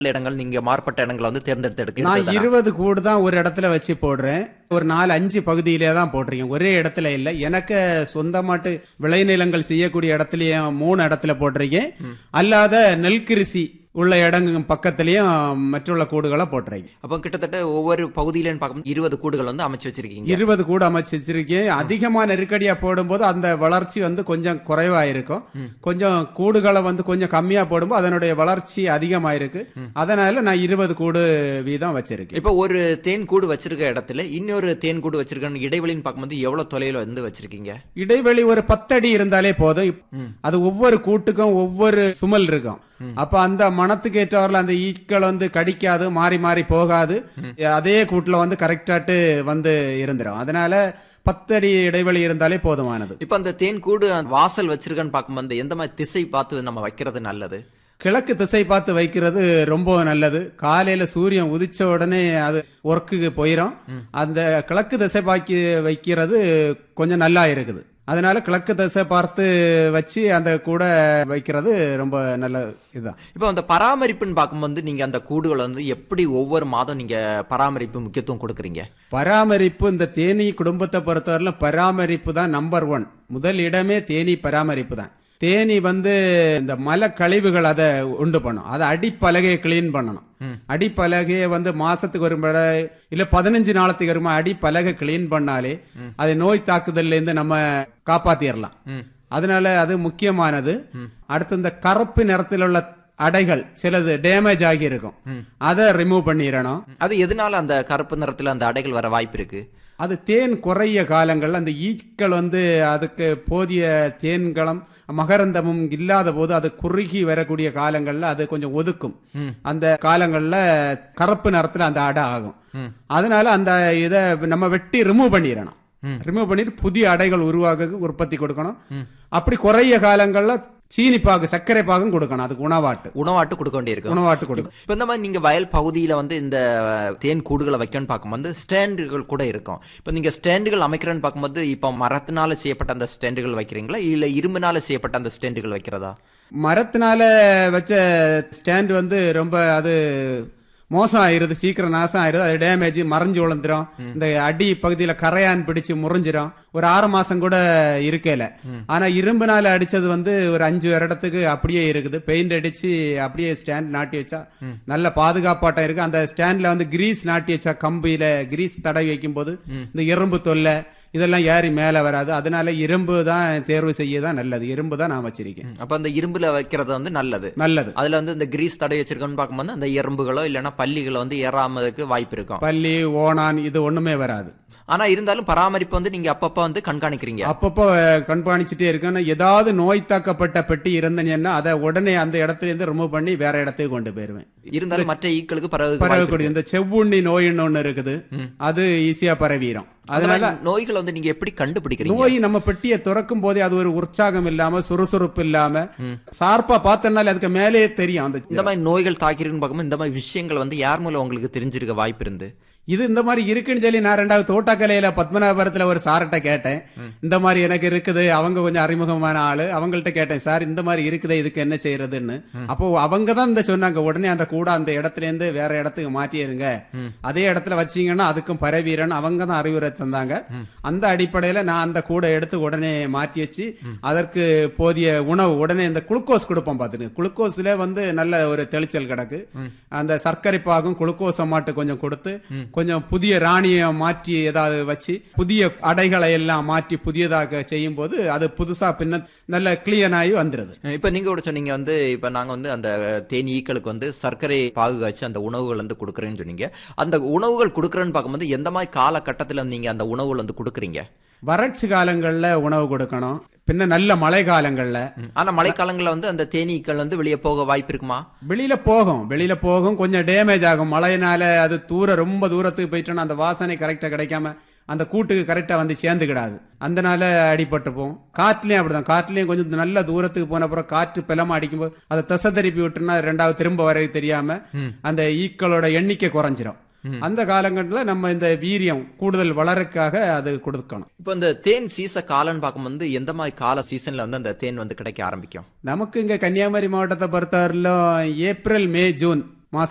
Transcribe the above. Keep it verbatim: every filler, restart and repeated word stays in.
இடங்கள் நீங்க மாறுபட்ட இடங்களை வந்து தேர்ந்தெடுத்து எடுக்க நான் இருபது கூடு தான் ஒரு இடத்துல வச்சு போடுறேன். ஒரு நாலு அஞ்சு பகுதியிலே தான் போட்டிருக்கேன், ஒரே இடத்துல இல்ல. எனக்கு சொந்தமாட்டு விளைநிலங்கள் செய்யக்கூடிய இடத்துலயும் மூணு இடத்துல போட்டிருக்கேன். அல்லாத நெல்கிருஷி உள்ள இடங்கும் பக்கத்திலயும் மற்றுள்ள கூடுகளை போட்டுறீங்க. அப்ப கிட்டத்தட்ட ஒவ்வொரு பகுதியிலும் பார்க்கும்போது இருபது கூடுகள் வந்து அமைச்சு வச்சிருக்கீங்க. இருபது கூடு அமைச்சு வச்சிருக்கேன். அதிகமா நெருக்கடியா போடும்போது அந்த வளர்ச்சி வந்து கொஞ்சம் குறைவா இருக்கும். கொஞ்சம் கூடுகளை வந்து கொஞ்சம் கம்மியா போடும்போது அதனுடைய வளர்ச்சி அதிகமா இருக்கு. அதனால நான் இருபது கூடு வீதம் வச்சிருக்கேன். இப்ப ஒரு தேன் கூடு வச்சிருக்க இடத்துல இன்னொரு தேன் கூடு வச்சிருக்க இடைவெளின்னு பார்க்கும்போது எவ்வளவு தொலைவில் வந்து வச்சிருக்கீங்க? இடைவெளி ஒரு பத்தடி இருந்தாலே போதும். அது ஒவ்வொரு கூட்டுக்கும் ஒவ்வொரு சுமல் இருக்கும். அப்ப அந்த மனத்துக்கு ஏற்றவர்கள் அந்த ஈக்கள் வந்து கடிக்காது, மாறி மாறி போகாது. அதே கூட்டுல வந்து கரெக்டாட்டு வந்து இருந்துரும். அதனால பத்தடி இடைவெளி இருந்தாலே போதுமானது. இப்ப அந்த தேன் கூடு வாசல் வச்சிருக்கன்னு பார்க்கும்போது எந்த மாதிரி திசை பார்த்து நம்ம வைக்கிறது நல்லது? கிழக்கு திசை பார்த்து வைக்கிறது ரொம்ப நல்லது. காலையில சூரியன் உதிச்ச உடனே அது ஒர்க்குக்கு போயிடும். அந்த கிழக்கு திசை பார்த்து வைக்கிறது கொஞ்சம் நல்லா இருக்குது. அதனால கிழக்கு திசை பார்த்து வச்சு அந்த கூட வைக்கிறது ரொம்ப நல்ல இதுதான். இப்ப அந்த பராமரிப்புன்னு பார்க்கும்போது நீங்க அந்த கூடுகளை வந்து எப்படி ஒவ்வொரு மாதம் நீங்க பராமரிப்பு முக்கியத்துவம் கொடுக்குறீங்க? பராமரிப்பு இந்த தேனீ குடும்பத்தை பொறுத்தவரை பராமரிப்பு தான் நம்பர் ஒன். முதல் இடமே தேனீ பராமரிப்பு தான். தேனி வந்து இந்த மலை கழிவுகள் அதை உண்டு பண்ணும். அதை அடிப்பலகையை கிளீன் பண்ணணும். அடிப்பலகையை வந்து மாசத்துக்கு ஒரு முறை இல்ல பதினஞ்சு நாளத்துக்கு வருமா அடிப்பலகை கிளீன் பண்ணாலே அது நோய் தாக்குதல்ல இருந்து நம்ம காப்பாத்திடலாம். அதனால அது முக்கியமானது. அடுத்து இந்த கருப்பு நிறத்தில் உள்ள அடைகள் சிலது டேமேஜ் ஆகி இருக்கும், அதை ரிமூவ் பண்ணிடணும். அது எதனால அந்த கருப்பு நிறத்தில் அந்த அடைகள் வர வாய்ப்பு இருக்கு? அது தேன் குறைய காலங்கள் அந்த ஈக்கள் வந்து அதுக்கு போதிய தேன்களும் மகரந்தமும் இல்லாத போது அது குறுகி வரக்கூடிய காலங்கள்ல அது கொஞ்சம் ஒதுக்கும். அந்த காலங்கள்ல கருப்பு நிறத்துல அந்த அடை ஆகும். அதனால அந்த இதை நம்ம வெட்டி ரிமூவ் பண்ணிடணும். ரிமூவ் பண்ணிட்டு புதிய அடைகள் உருவாக உற்பத்தி கொடுக்கணும். அப்படி குறைய காலங்கள்ல சீனி பாகு சர்க்கரை பாகும் கொடுக்கணும். அதுக்கு உணவாட்டு உணவாட்டு கொடுக்க வேண்டியிருக்கு. உணவாட்டு கொடுக்கும். இப்ப இந்த மாதிரி நீங்க வயல் பகுதியில வந்து இந்த தேன் கூடுகளை வைக்கணும்னு பார்க்கும்போது ஸ்டாண்டுகள் கூட இருக்கும். இப்ப நீங்க ஸ்டாண்டுகள் அமைக்கிறேன்னு பார்க்கும்போது இப்ப மரத்தினால செய்யப்பட்ட அந்த ஸ்டாண்டுகள் வைக்கிறீங்களா இல்ல இரும்பினால செய்யப்பட்ட அந்த ஸ்டாண்டுகள் வைக்கிறதா? மரத்தினால வச்ச ஸ்டாண்ட் வந்து ரொம்ப அது மோசம் ஆயிருது, சீக்கிரம் நாசம் ஆயிருது. அது டேமேஜ் மறைஞ்சு விழுந்துரும். இந்த அடி பகுதியில கரையான் பிடிச்சு முறிஞ்சிரும். ஒரு ஆறு மாசம் கூட இருக்கல. ஆனா இரும்புனால அடிச்சது வந்து ஒரு அஞ்சு வருடத்துக்கு அப்படியே இருக்குது. பெயிண்ட் அடிச்சு அப்படியே ஸ்டாண்ட் நாட்டி வச்சா நல்ல பாதுகாப்பாட்டம் இருக்கு. அந்த ஸ்டாண்ட்ல வந்து கிரீஸ் நாட்டி வச்சா கம்பியில கிரீஸ் தடவி வைக்கும் போது இந்த இரும்பு தொல்லை இதெல்லாம் ஏறி மேல வராது. அதனால இரும்பு தான் தேர்வு செய்யதான் நல்லது. இரும்பு தான் நான் வச்சிருக்கேன். அப்ப அந்த இரும்புல வைக்கிறது வந்து நல்லது நல்லது அதுல வந்து இந்த கிரீஸ் தடவை வச்சிருக்கோம்னு பார்க்கும்போது அந்த எறும்புகளோ இல்லைன்னா பள்ளிகளோ வந்து ஏறாமதுக்கு வாய்ப்பு இருக்கும். பள்ளி ஓணான் இது ஒண்ணுமே வராது. ஆனா இருந்தாலும் பராமரிப்பு வந்து நீங்க அப்பப்ப வந்து கண்காணிக்கிறீங்க. அப்பப்போ கண்காணிச்சுட்டே இருக்கேன். ஏதாவது நோய் தாக்கப்பட்ட பெட்டி இருந்தேன்னா அதை உடனே அந்த இடத்துல இருந்து ரிமூவ் பண்ணி வேற இடத்துக்கு கொண்டு போயிருவேன். இருந்தாலும் மற்ற ஈக்களுக்கு பரவக்கூடிய இந்த செவ்வுண்ணி நோயின்னு ஒண்ணு இருக்குது, அது ஈஸியா பரவிடும். அதனால நோய்களை வந்து நீங்க எப்படி கண்டுபிடிக்கிறீங்க? நோய் நம்ம பெட்டியை திறக்கும் போதே அது ஒரு உற்சாகம் இல்லாம சுறுசுறுப்பு இல்லாம சார்பா பார்த்தனால அதுக்கு மேலே தெரியும். அந்த இந்த மாதிரி நோய்கள் தாக்கிருக்குன்னு பார்க்கும்போது இந்த மாதிரி விஷயங்கள் வந்து யார் மூலம் உங்களுக்கு தெரிஞ்சிருக்க வாய்ப்பு இருந்து? இது இந்த மாதிரி இருக்குன்னு சொல்லி நான் ரெண்டாவது தோட்டக்கலையில பத்மநாபுரத்துல ஒரு சார்கிட்ட கேட்டேன். இந்த மாதிரி எனக்கு இருக்குது, அவங்க கொஞ்சம் அறிமுகமான ஆளு, அவங்கள்ட்ட கேட்டேன், சார் இந்த மாதிரி இருக்குது இதுக்கு என்ன செய்யறதுன்னு. அப்போ அவங்க தான் இந்த சொன்னாங்க, உடனே அந்த கூட அந்த இடத்துல இருந்து வேற இடத்துக்கு மாற்றிடுங்க, அதே இடத்துல வச்சீங்கன்னா அதுக்கும் பரவீரன்னு அவங்க தான் அறிவுரை தந்தாங்க. அந்த அடிப்படையில நான் அந்த கூடை எடுத்து உடனே மாற்றி வச்சு அதற்கு போதிய உணவு உடனே இந்த குளுக்கோஸ் கொடுப்போம். பாத்துட்டு குளுக்கோஸ்ல வந்து நல்ல ஒரு தெளிச்சல் கிடக்கு. அந்த சர்க்கரை பாகும் குளுக்கோஸ் மாட்டு கொஞ்சம் கொடுத்து கொஞ்சம் புதிய ராணியை மாற்றி ஏதாவது வச்சு புதிய அடைகளை எல்லாம் மாற்றி புதியதாக செய்யும் போது அது புதுசா பின்ன நல்ல கிளியர் ஆகி வந்துருது. இப்ப நீங்க கூட சொன்னீங்க வந்து இப்ப நாங்க வந்து அந்த தேனீ ஈக்களுக்கு வந்து சர்க்கரை பாகு காய்ச்சி அந்த உணவுகள் வந்து கொடுக்குறேன்னு சொன்னீங்க. அந்த உணவுகள் கொடுக்குறேன்னு பார்க்கும்போது எந்த மாதிரி காலகட்டத்தில் நீங்க அந்த உணவுகள் வந்து கொடுக்குறீங்க? வறட்சி காலங்கள்ல உணவு கொடுக்கணும், பின்ன நல்ல மழை காலங்கள்ல. ஆனா மழை காலங்கள்ல வந்து அந்த தேனீக்கள் வந்து வெளியே போக வாய்ப்பு இருக்குமா? வெளியில போகும் வெளியில போகும் கொஞ்சம் டேமேஜ் ஆகும். மழையினால அது தூர ரொம்ப தூரத்துக்கு போயிட்டோம்னா அந்த வாசனை கரெக்டா கிடைக்காம அந்த கூட்டுக்கு கரெக்டா வந்து சேர்ந்துக்கிடாது. அதனால அடிபட்டு போகும். காற்றுலயும் அப்படிதான். காற்றுலயும் கொஞ்சம் நல்ல தூரத்துக்கு போன அப்புறம் காற்று பெலமா அடிக்கும்போது அதை திசை திருப்பி விட்டுனா ரெண்டாவது திரும்ப வர தெரியாம அந்த ஈக்களோட எண்ணிக்கை குறைஞ்சிரும். அந்த காலங்கள்ல நம்ம இந்த வீரியம் கூடுதல் வளர்க்காக அது கொடுக்கணும். இப்போ இந்த தேன் சீச காலன்னு பார்க்கும்போது எந்த மாதிரி கால சீசன்ல வந்து அந்த தேன் வந்து கிடைக்க ஆரம்பிக்கும்? நமக்கு இங்க கன்னியாகுமரி மாவட்டத்தை பொறுத்தவரையிலும் ஏப்ரல் மே ஜூன்